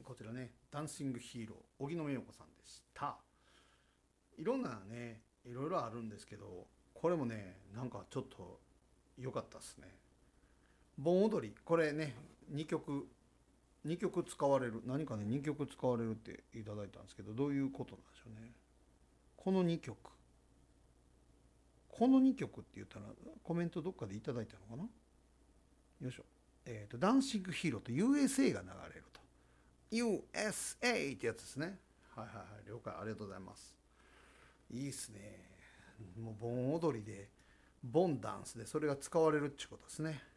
こちらね、ダンシングヒーロー荻野目洋子さんでした。いろんなね、いろいろあるんですけど、これもね、なんかちょっと良かったですね。盆踊り、これね、2曲使われる、何かね、2曲使われるっていただいたんですけど、どういうことなんでしょうね。この2曲、この2曲って言ったら、コメントどっかでいただいたのかな。よいしょ。ダンシングヒーローと USA が流れると。USA ってやつですね。はいはいはい、了解、ありがとうございます。いいっすね。もう盆踊りで、盆ダンスでそれが使われるってことですね。